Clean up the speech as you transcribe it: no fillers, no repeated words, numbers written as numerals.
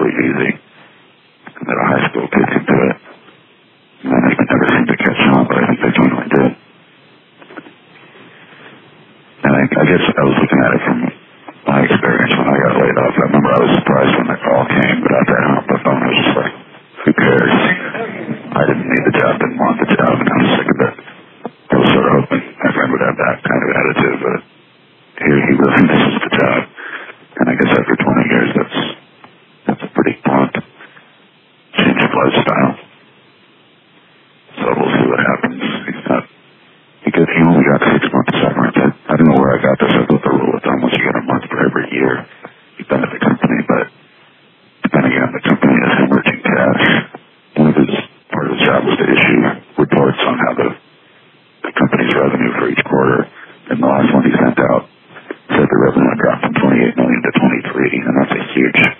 sleep easy. And that a high school kid could do it. Management never seemed to catch on, but I think they finally did. And I guess I was looking at it from my experience when I got laid off. I remember I was surprised when the call came, but after I hung up the phone, I was just like, who cares? I didn't need the job, didn't want the job, and I was sick of it. I was sort of hoping my friend would have that kind of attitude, but here he really misses the job. And I guess after 20 years, that's a pretty blunt change of lifestyle. So we'll see what happens. He only got 6 months severance. I don't know where I got this. I thought the rule of thumb was you get a month for every year you've been at the company, but depending on the company is hemorrhaging cash. Part of his job was to issue reports on how the company's revenue for each quarter. And the last one he sent out said the revenue dropped from $28 million to $23 million, and that's a huge